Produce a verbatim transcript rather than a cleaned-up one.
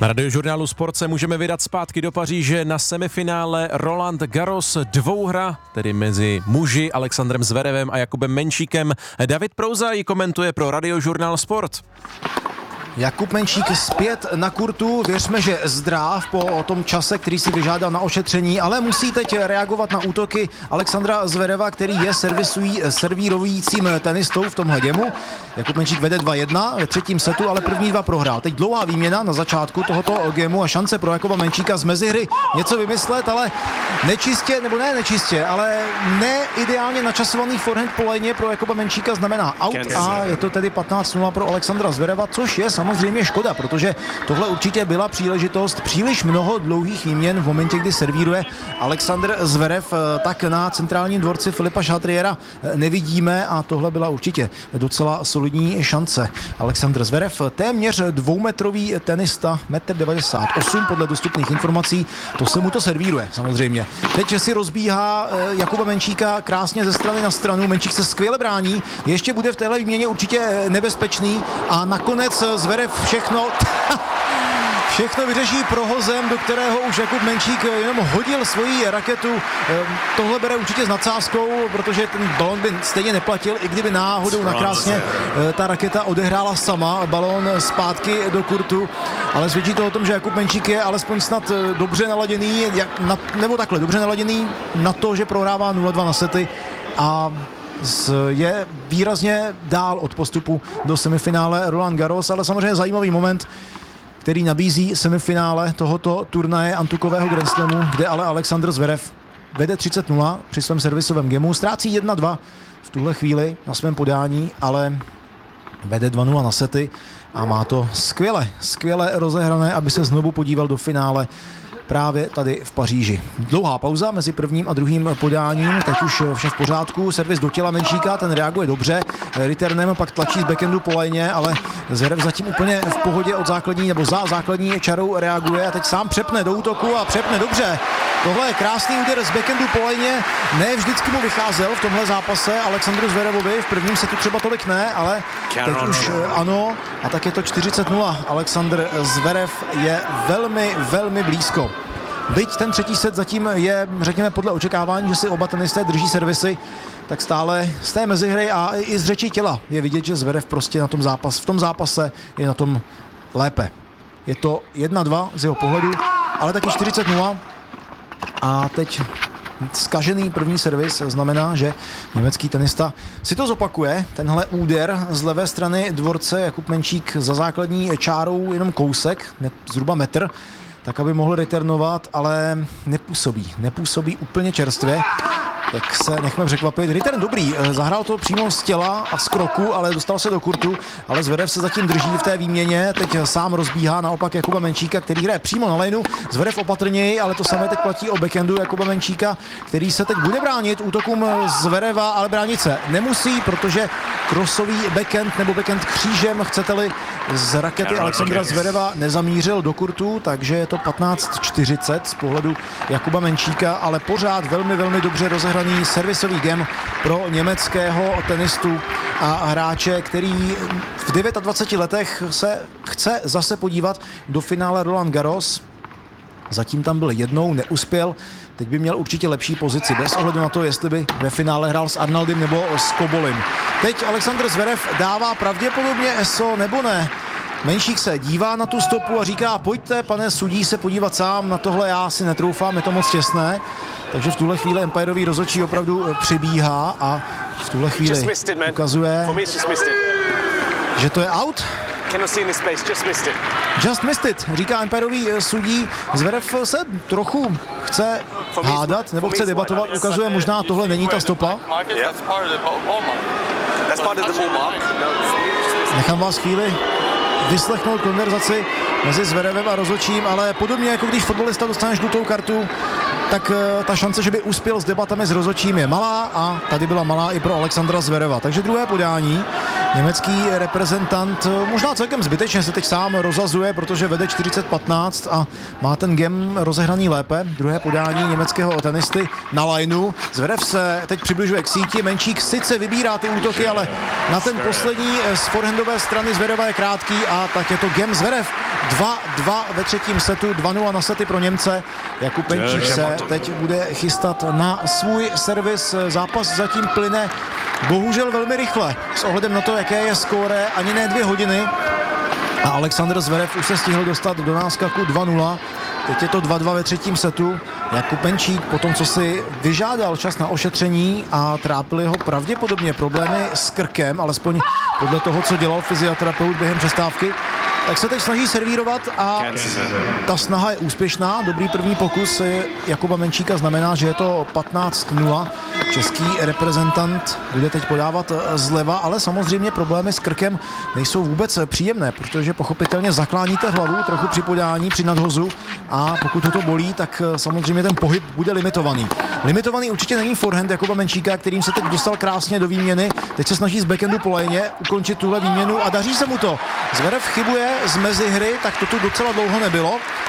Na Radiožurnálu Sport se můžeme vydat zpátky do Paříže na semifinále Roland Garros dvouhra, tedy mezi muži Alexandrem Zverevem a Jakubem Menčíkem. David Prouza ji komentuje pro Radiožurnál Sport. Jakub Menčík zpět na kurtu, věřme, že zdrav po tom čase, který si vyžádal na ošetření, ale musí teď reagovat na útoky Alexandra Zvereva, který je servisují, servírujícím tenistou v tomhle gemu. Jakub Menčík vede dva jedna ve třetím setu, ale první dva prohrál. Teď dlouhá výměna na začátku tohoto gemu a šance pro Jakuba Menčíka z mezihry něco vymyslet, ale nečistě, nebo ne nečistě, ale ne ideálně načasovaný forehand po léně pro Jakuba Menčíka znamená out a je to tedy patnáct nula pro Alexandra Zvereva, což je samozřejmě škoda, protože tohle určitě byla příležitost, příliš mnoho dlouhých výměn v momentě, kdy servíruje Alexandr Zverev, tak na centrálním dvorci Filipa Chatriera nevidíme a tohle byla určitě docela solidní šance. Alexandr Zverev, téměř dvoumetrový tenista, metr devadesát osm podle dostupných informací, to se mu to servíruje samozřejmě. Teď si rozbíhá Jakuba Menčíka krásně ze strany na stranu, Menčík se skvěle brání, ještě bude v téhle výměně určitě nebezpečný a nakonec Zverev všechno všechno vyřeší prohozem, do kterého už Jakub Menčík jenom hodil svoji raketu. Tohle bere určitě s nadsázkou, protože ten balon by stejně neplatil, i kdyby náhodou nakrásně ta raketa odehrála sama balon zpátky do kurtu, ale svědčí to o tom, že Jakub Menčík je alespoň snad dobře naladěný, nebo takhle, dobře naladěný na to, že prohrává nula dva na sety a je výrazně dál od postupu do semifinále Roland Garros, ale samozřejmě zajímavý moment, který nabízí semifinále tohoto turnaje antukového Grand Slamu, kde ale Alexandr Zverev vede třicet nula při svém servisovém gemu, ztrácí jedna dva v tuhle chvíli na svém podání, ale vede dva nula na sety a má to skvěle, skvěle rozehrané, aby se znovu podíval do finále právě tady v Paříži. Dlouhá pauza mezi prvním a druhým podáním, teď už vše v pořádku, servis do těla Menčíka, ten reaguje dobře, returnem pak tlačí z backhandu po lajně, ale Zverev zatím úplně v pohodě od základní nebo za základní čarou reaguje a teď sám přepne do útoku a přepne dobře. Tohle je krásný úder z backhandu po lajně, ne vždycky mu vycházel v tomhle zápase Alexandru Zverevovi, v prvním setu třeba tolik ne, ale teď už ano a tak je to čtyřicet nula. Alexandr Zverev je velmi, velmi blízko. Byť ten třetí set zatím je, řekněme, podle očekávání, že si oba tenisté drží servisy, tak stále z té mezihry a i z řeči těla je vidět, že Zverev prostě na tom zápas, v tom zápase je na tom lépe. Je to jedna dva z jeho pohledu, ale taky čtyřicet nula a teď zkažený první servis znamená, že německý tenista si to zopakuje, tenhle úder z levé strany dvorce, Jakub Menčík za základní čárou jenom kousek, zhruba metr, tak aby mohl returnovat, ale nepůsobí, nepůsobí úplně čerstvě. Tak se nechme překvapit. Return dobrý, zahrál to přímo z těla a z kroku, ale dostal se do kurtu, ale Zverev se zatím drží v té výměně, teď sám rozbíhá naopak Jakuba Menčíka, který hraje přímo na lineu, Zverev opatrněji, ale to samé teď platí o backhandu Jakuba Menčíka, který se teď bude bránit útokům Zvereva, ale bránit se nemusí, protože krosový backhand nebo backhand křížem, chcete-li, z rakety Alexandra Zvereva nezamířil do kurtu, takže je to patnáct čtyřicet z pohledu Jakuba Menčíka, ale pořád velmi, velmi dobře rozehraný servisový gem pro německého tenistu a hráče, který v dvaceti devíti letech se chce zase podívat do finále Roland Garros. Zatím tam byl jednou, neuspěl. Teď by měl určitě lepší pozici, bez ohledu na to, jestli by ve finále hrál s Arnaldem nebo s Kobolim. Teď Alexandr Zverev dává pravděpodobně E S O nebo ne. Menšík se dívá na tu stopu a říká, pojďte, pane sudí, se podívat sám, na tohle já si netroufám, je to moc těsné. Takže v tuhle chvíli empirový rozhodčí opravdu přibíhá a v tuhle chvíli ukazuje, že to je out. Just missed it, říká empirový sudí. Zverev se trochu chce hádat nebo chce debatovat, ukazuje, možná tohle není ta stopa. Nechám vás chvíli vyslechnout konverzaci mezi Zverevem a rozhodčím, ale podobně jako když fotbalista dostane žlutou kartu, tak ta šance, že by uspěl s debatami s rozhodčím, je malá a tady byla malá i pro Alexandra Zvereva. Takže druhé podání Německý reprezentant možná celkem zbytečně se teď sám rozazuje, protože vede čtyřicet patnáct a má ten gem rozehraný lépe. Druhé podání německého tenisty na lineu. Zverev se teď přibližuje k síti, Menčík sice vybírá ty útoky, ale na ten poslední z forehandové strany Zvereva je krátký a tak je to gem Zverev. dva dva ve třetím setu, dva nula na sety pro Němce. Jakub Menčík se teď bude chystat na svůj servis. Zápas zatím plyne bohužel velmi rychle. S ohledem na to, jaké je skóre, ani ne dvě hodiny. A Alexander Zverev už se stihl dostat do náskaku dva nula. Teď je to dva dva ve třetím setu. Jakub Menčík po tom, co si vyžádal čas na ošetření a trápili ho pravděpodobně problémy s krkem, alespoň podle toho, co dělal fyzioterapeut během přestávky, tak se teď snaží servírovat a ta snaha je úspěšná. Dobrý první pokus Jakuba Menčíka znamená, že je to patnáct nula. Český reprezentant bude teď podávat zleva, ale samozřejmě problémy s krkem nejsou vůbec příjemné, protože pochopitelně zakláníte hlavu trochu při podání, při nadhozu a pokud ho to bolí, tak samozřejmě ten pohyb bude limitovaný. Limitovaný určitě není forehand Jakuba Menčíka, kterým se teď dostal krásně do výměny. Teď se snaží z backhandu po lajně ukončit tuhle výměnu a daří se mu to. Zverev chybuje z mezihry, tak to tu docela dlouho nebylo.